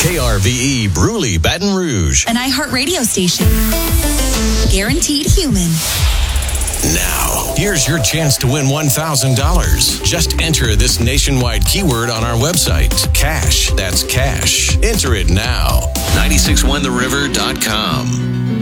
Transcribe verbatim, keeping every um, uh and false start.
K R V E Bruley, Baton Rouge. An iHeart radio station. Guaranteed human. Now, here's your chance to win one thousand dollars. Just enter this nationwide keyword on our website. Cash. That's cash. Enter it now. nine six one the river dot com.